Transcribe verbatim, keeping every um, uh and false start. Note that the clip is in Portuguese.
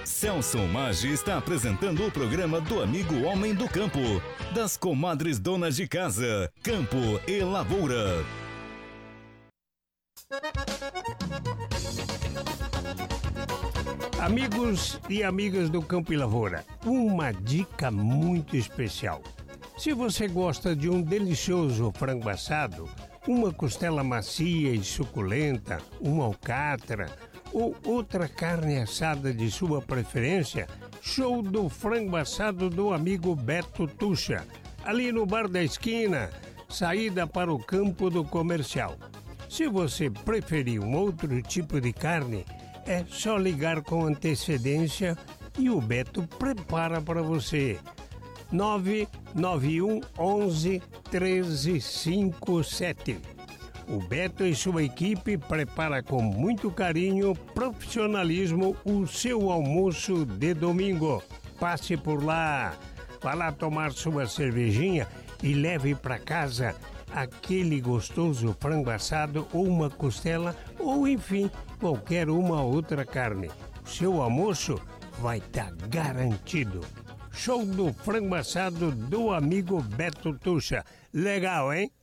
Celso Maggi está apresentando o programa do amigo Homem do Campo, das comadres donas de casa, Campo e Lavoura. Amigos e amigas do Campo e Lavoura, uma dica muito especial. Se você gosta de um delicioso frango assado, uma costela macia e suculenta, uma alcatra ou outra carne assada de sua preferência, show do frango assado do amigo Beto Tuxa, ali no bar da esquina, saída para o campo do comercial. Se você preferir um outro tipo de carne, é só ligar com antecedência e o Beto prepara para você. nove nove um onze treze cinquenta e sete. O Beto e sua equipe prepara com muito carinho, profissionalismo o seu almoço de domingo. Passe por lá, vá lá tomar sua cervejinha e leve para casa aquele gostoso frango assado ou uma costela ou, enfim, qualquer uma outra carne. Seu almoço vai estar garantido. Show do frango assado do amigo Beto Tuxa. Legal, hein?